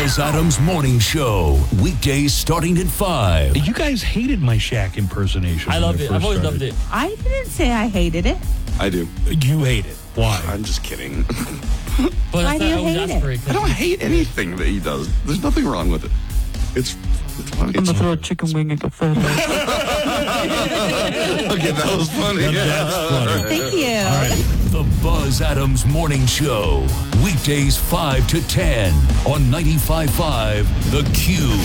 Buzz Adams Morning Show. Weekdays starting at 5. You guys hated my Shaq impersonation. I loved it. I've always loved it. I didn't say I hated it. I do. You hate it. Why? I'm just kidding. But Why do you hate it? I don't hate anything that he does. There's nothing wrong with it. It's funny. I'm gonna throw a chicken wing at the fed. Okay, that was funny. That's funny. Thank you. All right. The Buzz Adams Morning Show. Weekdays 5 to 10 on 95.5 The Q.